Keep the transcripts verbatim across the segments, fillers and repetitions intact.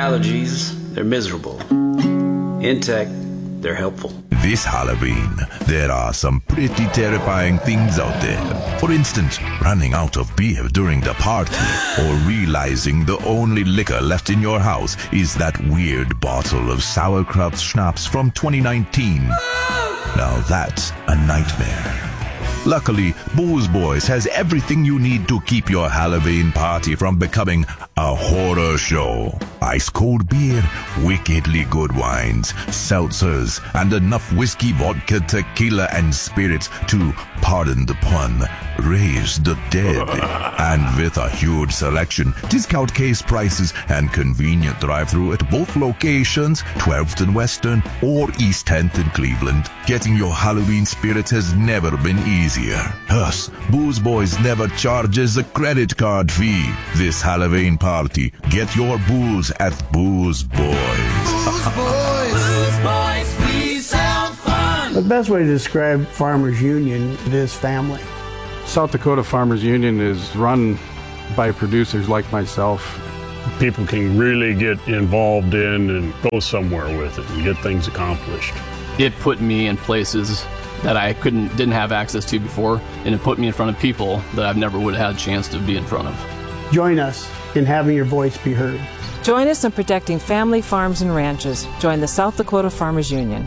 allergies, they're miserable. In tech, they're helpful. This Halloween, there are some pretty terrifying things out there. For instance, running out of beer during the party, or realizing the only liquor left in your house is that weird bottle of sauerkraut schnapps from twenty nineteen. Now that's a nightmare. Luckily, Booze Boys has everything you need to keep your Halloween party from becoming a horror show. Ice-cold beer, wickedly good wines, seltzers, and enough whiskey, vodka, tequila, and spirits to, pardon the pun, raise the dead. And with a huge selection, discount case prices, and convenient drive-thru at both locations, twelfth and Western or East tenth in Cleveland, getting your Halloween spirit has never been easier. Plus, Booze Boys never charges a credit card fee. This Halloween party, get your booze at Booze Boys. Booze Boys. Booze Boys, we sound fun. The best way to describe Farmers Union is family. South Dakota Farmers Union is run by producers like myself. People can really get involved in and go somewhere with it and get things accomplished. It put me in places that I couldn't, didn't have access to before, and it put me in front of people that I've never would have had a chance to be in front of. Join us in having your voice be heard. Join us in protecting family farms and ranches. Join the South Dakota Farmers Union.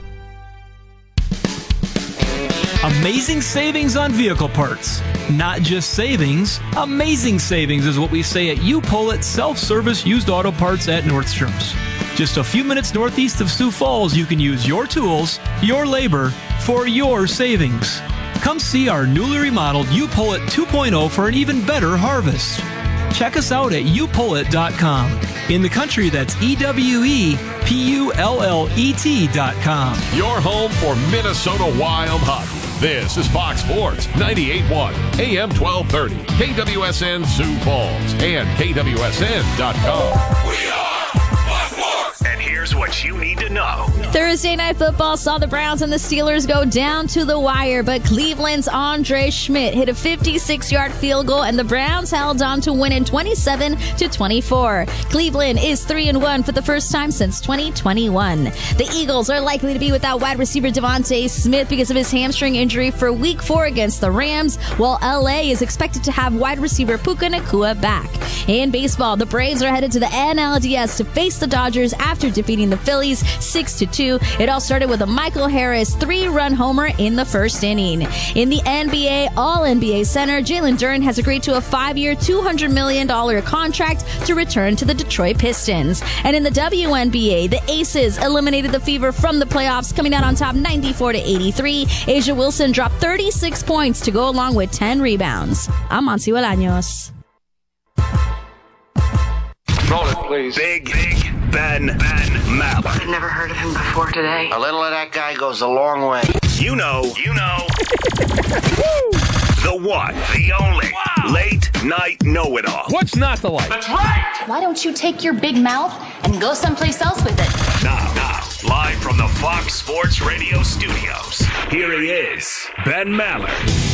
Amazing savings on vehicle parts. Not just savings, amazing savings is what we say at U-Pull-It Self-Service Used Auto Parts at Nordstrom's. Just a few minutes northeast of Sioux Falls, you can use your tools, your labor, for your savings. Come see our newly remodeled U-Pull-It two point oh for an even better harvest. Check us out at U Pull It dot com. In the country, that's E W E P U L L E T dot com. Your home for Minnesota Wild hockey. This is Fox Sports ninety-eight point one, A M twelve thirty, K W S N Sioux Falls, and K W S N dot com. We are Fox Sports. And here's what you need to know. Thursday Night Football saw the Browns and the Steelers go down to the wire, but Cleveland's Andre Schmidt hit a fifty-six-yard field goal, and the Browns held on to win in twenty-seven to twenty-four. Cleveland is three and one for the first time since twenty twenty-one. The Eagles are likely to be without wide receiver Devontae Smith because of his hamstring injury for Week Four against the Rams, while L A is expected to have wide receiver Puka Nacua back. In baseball, the Braves are headed to the N L D S to face the Dodgers after defeating the Phillies six to two. It all started with a Michael Harris three-run homer in the first inning. In the N B A All-N B A center, Jalen Duren has agreed to a five-year, two hundred million dollars contract to return to the Detroit Pistons. And in the W N B A, the Aces eliminated the Fever from the playoffs, coming out on top ninety-four to eighty-three. Asia Wilson dropped thirty-six points to go along with ten rebounds. I'm Monty Bolaños. Roll it, please. Big, big Ben, Ben Maller. I've never heard of him before today. A little of that guy goes a long way. You know, you know. The one, the only, wow. Late night know-it-all. What's not to like? That's right! Why don't you take your big mouth and go someplace else with it? Now, now, live from the Fox Sports Radio studios, here he is, Ben Maller.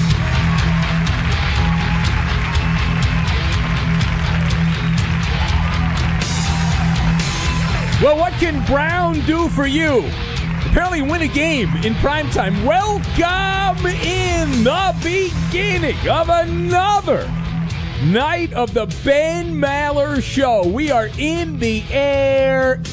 Well, what can Brown do for you? Apparently win a game in primetime. Welcome in the beginning of another night of the Ben Maller Show. We are in the air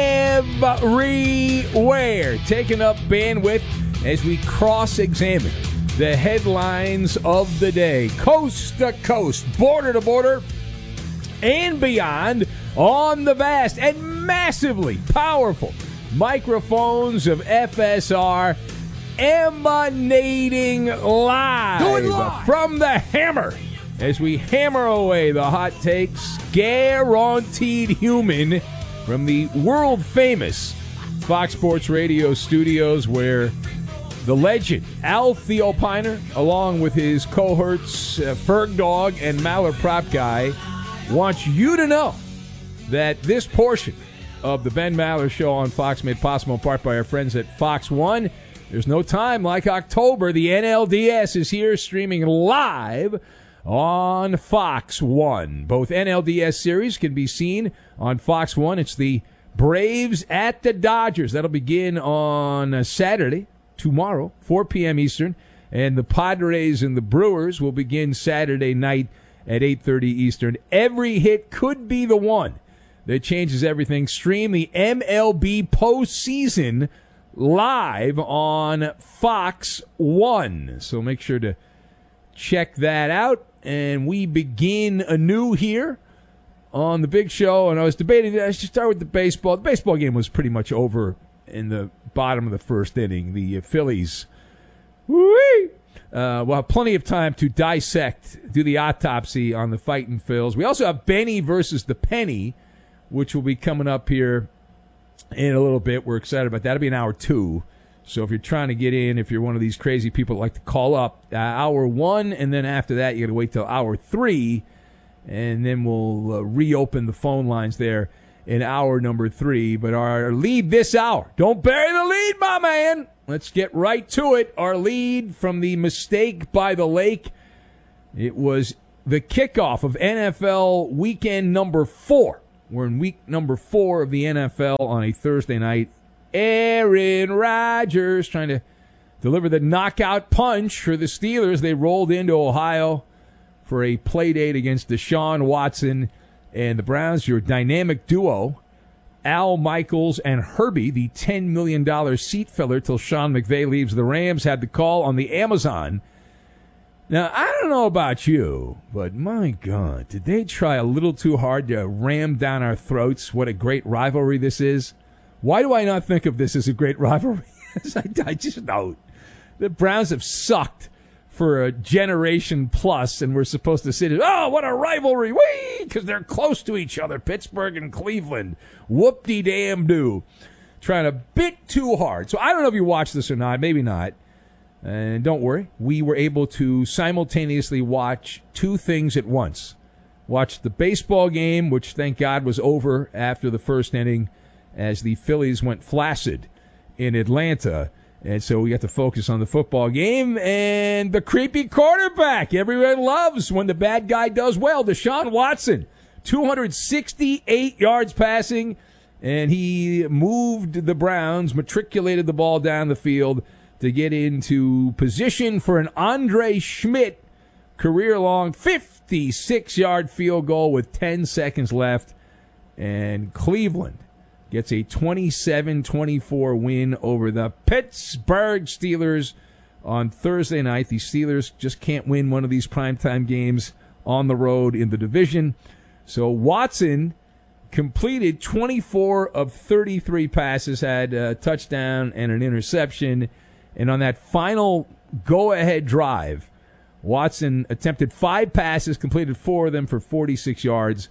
everywhere, taking up bandwidth as we cross-examine the headlines of the day. Coast to coast, border to border, and beyond on the vast and massively powerful microphones of F S R, emanating live, live from the hammer as we hammer away the hot takes, guaranteed human, from the world-famous Fox Sports Radio studios, where the legend, Alf the Opiner, along with his cohorts, uh, Ferg Dog and Maller Prop Guy, wants you to know that this portion of the Ben Maller Show on Fox, made possible in part by our friends at Fox One. There's no time like October. The N L D S is here, streaming live on Fox one. Both N L D S series can be seen on Fox one. It's the Braves at the Dodgers. That'll begin on Saturday, tomorrow, four p.m. Eastern. And the Padres and the Brewers will begin Saturday night at eight thirty Eastern. Every hit could be the one that changes everything. Stream the M L B postseason live on Fox one. So make sure to check that out. And we begin anew here on the big show. And I was debating, I should start with the baseball. The baseball game was pretty much over in the bottom of the first inning. The Phillies, whoo-wee, Uh, we'll have plenty of time to dissect, do the autopsy on the Fightin' Phils. We also have Benny versus the Penny, which will be coming up here in a little bit. We're excited about that. That'll be an hour two. So if you're trying to get in, if you're one of these crazy people that like to call up, uh, hour one, and then after that, you got to wait till hour three, and then we'll uh, reopen the phone lines there in hour number three. But our lead this hour, don't bury the lead, my man. Let's get right to it. Our lead from the mistake by the lake. It was the kickoff of N F L weekend number four. We're in week number four of the N F L on a Thursday night. Aaron Rodgers trying to deliver the knockout punch for the Steelers. They rolled into Ohio for a play date against Deshaun Watson and the Browns. Your dynamic duo, Al Michaels and Herbie, the ten million dollars seat filler till Sean McVay leaves the Rams, had the call on the Amazon. Now, I don't know about you, but my God, did they try a little too hard to ram down our throats what a great rivalry this is? Why do I not think of this as a great rivalry? I, I just don't. The Browns have sucked for a generation plus, and we're supposed to sit and, oh, what a rivalry, whee, because they're close to each other, Pittsburgh and Cleveland. Whoop-de-damn-do. Trying a bit too hard. So I don't know if you watched this or not, maybe not. And don't worry, we were able to simultaneously watch two things at once. Watch the baseball game, which thank God was over after the first inning as the Phillies went flaccid in Atlanta. And so we got to focus on the football game and the creepy quarterback. Everyone loves when the bad guy does well. Deshaun Watson, two hundred sixty-eight yards passing, and he moved the Browns, matriculated the ball down the field to get into position for an Andre Schmidt career-long fifty-six-yard field goal with ten seconds left. And Cleveland gets a twenty-seven twenty-four win over the Pittsburgh Steelers on Thursday night. The Steelers just can't win one of these primetime games on the road in the division. So Watson completed twenty-four of thirty-three passes, had a touchdown and an interception. And on that final go-ahead drive, Watson attempted five passes, completed four of them for forty-six yards.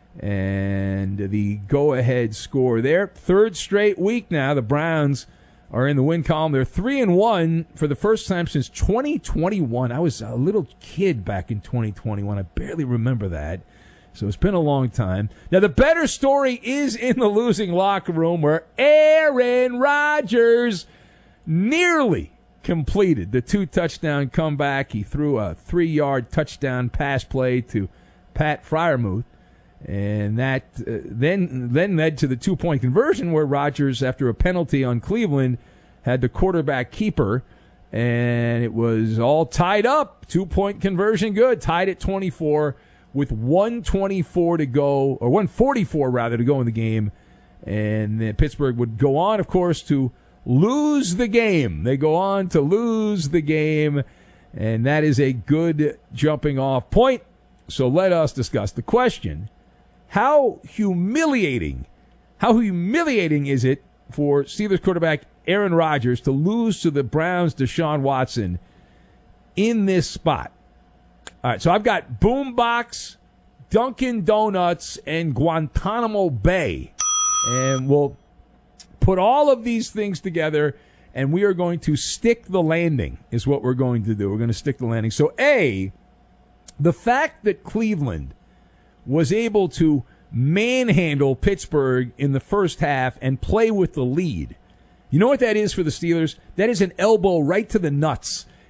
And the go-ahead score there. Third straight week now, the Browns are in the win column. They're three and one for the first time since twenty twenty-one. I was a little kid back in twenty twenty-one. I barely remember that. So it's been a long time. Now, the better story is in the losing locker room where Aaron Rodgers nearly completed the two-touchdown comeback. He threw a three-yard touchdown pass play to Pat Freiermuth. And that uh, then then led to the two-point conversion where Rodgers, after a penalty on Cleveland, had the quarterback keeper, and it was all tied up. Two-point conversion good, tied at twenty-four with one twenty-four to go, or one forty-four rather to go in the game. And then Pittsburgh would go on, of course, to lose the game. They go on to lose the game, and that is a good jumping-off point. So let us discuss the question. How humiliating, how humiliating is it for Steelers quarterback Aaron Rodgers to lose to the Browns' Deshaun Watson in this spot? All right, so I've got Boombox, Dunkin' Donuts, and Guantanamo Bay. And we'll put all of these things together, and we are going to stick the landing is what we're going to do. We're going to stick the landing. So, A, the fact that Cleveland was able to manhandle Pittsburgh in the first half and play with the lead. You know what that is for the Steelers? That is an elbow right to the nuts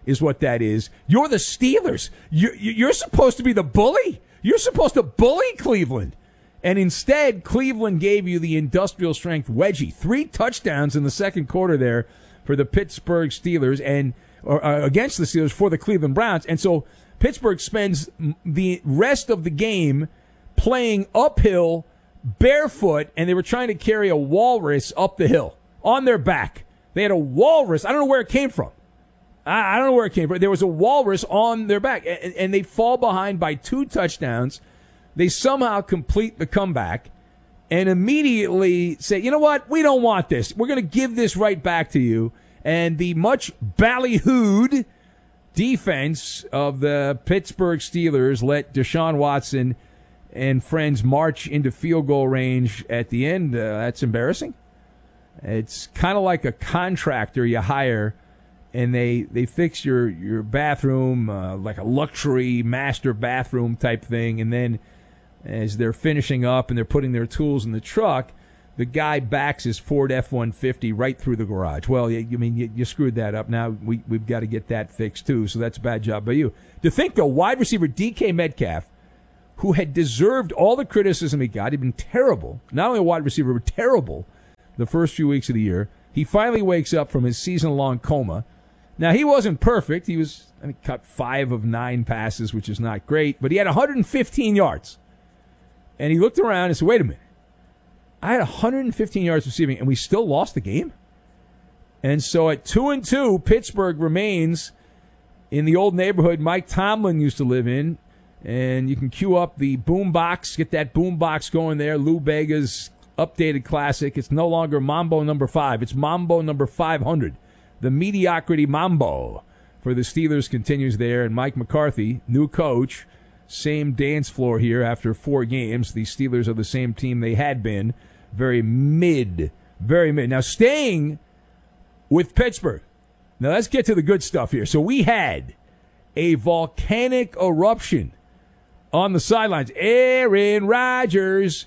is what that is. You're the Steelers. You're, you're supposed to be the bully. You're supposed to bully Cleveland. And instead, Cleveland gave you the industrial strength wedgie. Three touchdowns in the second quarter there for the Pittsburgh Steelers and or, uh, against the Steelers for the Cleveland Browns. And so Pittsburgh spends the rest of the game playing uphill, barefoot, and they were trying to carry a walrus up the hill on their back. They had a walrus. I don't know where it came from. I, I don't know where it came from. There was a walrus on their back, and, and they fall behind by two touchdowns. They somehow complete the comeback and immediately say, you know what? We don't want this. We're going to give this right back to you. And the much ballyhooed defense of the Pittsburgh Steelers let Deshaun Watson and friends march into field goal range at the end. Uh, that's embarrassing. It's kind of like a contractor you hire, and they, they fix your, your bathroom, uh, like a luxury master bathroom type thing, and then as they're finishing up and they're putting their tools in the truck, the guy backs his Ford F one fifty right through the garage. Well, you, you mean you, you screwed that up. Now we, we've got to get that fixed too, so that's a bad job by you. To think, though, wide receiver D K Metcalf, who had deserved all the criticism he got, he'd been terrible, not only a wide receiver, but terrible the first few weeks of the year. He finally wakes up from his season-long coma. Now, he wasn't perfect. He was, I think, cut five of nine passes, which is not great, but he had one hundred fifteen yards. And he looked around and said, wait a minute. I had one hundred fifteen yards receiving, and we still lost the game? And so at two and two, Pittsburgh remains in the old neighborhood Mike Tomlin used to live in. And you can cue up the boom box, get that boom box going there. Lou Bega's updated classic. It's no longer Mambo number five. It's Mambo number five hundred. The mediocrity Mambo for the Steelers continues there. And Mike McCarthy, new coach, same dance floor here after four games. The Steelers are the same team they had been. Very mid. Very mid. Now, staying with Pittsburgh. Now, let's get to the good stuff here. So we had a volcanic eruption on the sidelines. Aaron Rodgers,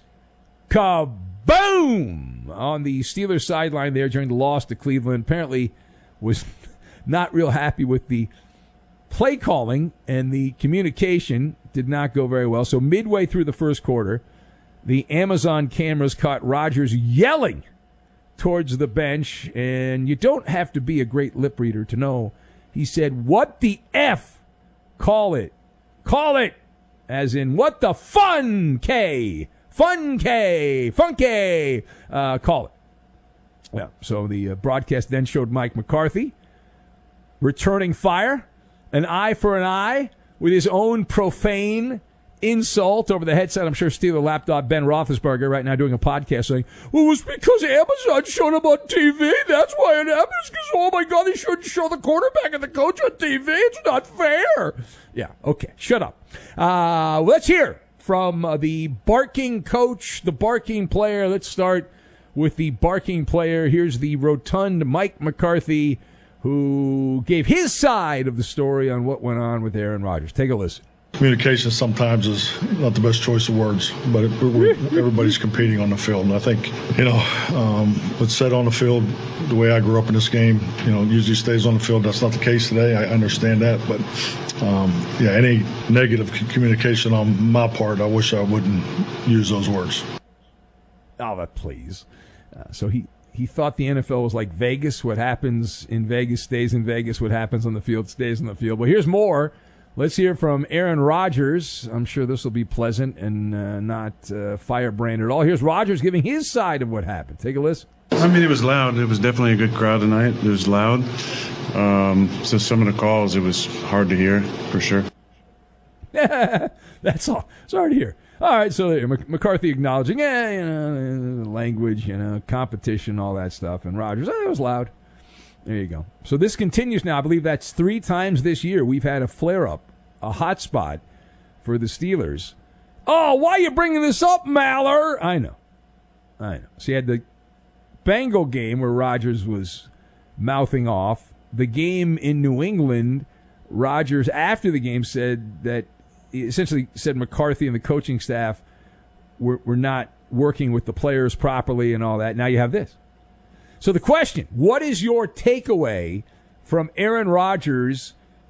kaboom! On the Steelers sideline there during the loss to Cleveland. Apparently was not real happy with the play calling, and the communication did not go very well. So midway through the first quarter, the Amazon cameras caught Rodgers yelling towards the bench, and you don't have to be a great lip reader to know. He said, what the F? Call it. Call it! As in, what the fun K? Fun K! Funky! Uh, call it. Yeah, so the uh, broadcast then showed Mike McCarthy returning fire, an eye for an eye, with his own profane insult over the headset. I'm sure Steeler lapdog Ben Roethlisberger right now doing a podcast saying, well, it was because Amazon showed him on T V. That's why it happens, because, oh, my God, they shouldn't show the quarterback and the coach on T V. It's not fair. Yeah, okay, shut up. Uh, let's hear from uh, the barking coach, the barking player. Let's start with the barking player. Here's the rotund Mike McCarthy, who gave his side of the story on what went on with Aaron Rodgers. Take a listen. Communication sometimes is not the best choice of words, but it, we're, everybody's competing on the field. And I think, you know, um, what's said on the field, the way I grew up in this game, you know, usually stays on the field. That's not the case today. I understand that. But, um, yeah, any negative communication on my part, I wish I wouldn't use those words. Oh, but please. Uh, so he, he thought the N F L was like Vegas. What happens in Vegas stays in Vegas. What happens on the field stays on the field. Well, here's more. Let's hear from Aaron Rodgers. I'm sure this will be pleasant and uh, not uh, firebrand at all. Here's Rodgers giving his side of what happened. Take a listen. I mean, it was loud. It was definitely a good crowd tonight. It was loud. Um, so some of the calls, it was hard to hear, for sure. That's all. It's hard to hear. All right, so there, McCarthy acknowledging, yeah, you know, language, you know, competition, all that stuff. And Rodgers, oh, it was loud. There you go. So this continues now. I believe that's three times this year we've had a flare-up, a hot spot for the Steelers. Oh, why are you bringing this up, Maller? I know. I know. So you had the Bengal game where Rodgers was mouthing off. The game in New England, Rodgers, after the game, said that he essentially said McCarthy and the coaching staff were, were not working with the players properly and all that. Now you have this. So the question, what is your takeaway from Aaron Rodgers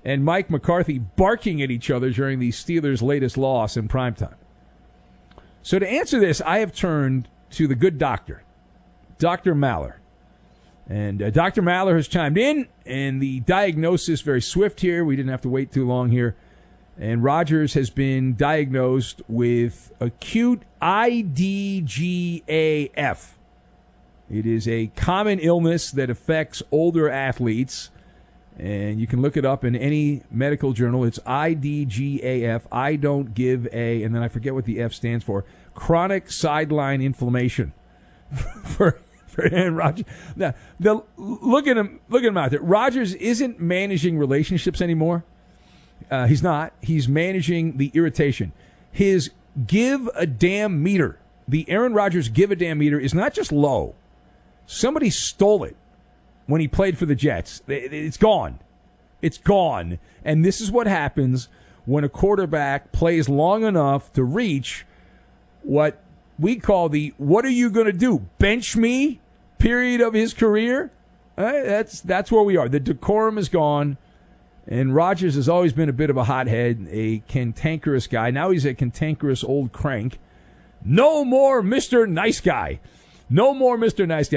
and Mike McCarthy barking at each other during the Steelers' latest loss in primetime. So to answer this, I have turned to the good doctor, Doctor Maller. And uh, Doctor Maller has chimed in, and the diagnosis very swift here. We didn't have to wait too long here. And Rodgers has been diagnosed with acute I D G A F. It is a common illness that affects older athletes, and you can look it up in any medical journal. It's I D G A F, I don't give a, and then I forget what the F stands for, chronic sideline inflammation. for for Aaron Rodgers. Now, the, look at him, look at him out there. Rodgers isn't managing relationships anymore. Uh, he's not. He's managing the irritation. His give a damn meter, the Aaron Rodgers give a damn meter, is not just low. Somebody stole it when he played for the Jets. It's gone. It's gone. And this is what happens when a quarterback plays long enough to reach what we call the what are you going to do, bench me period of his career. Uh, that's that's where we are. The decorum is gone. And Rodgers has always been a bit of a hothead, a cantankerous guy. Now he's a cantankerous old crank. No more Mister Nice Guy. No more Mister Nice Guy.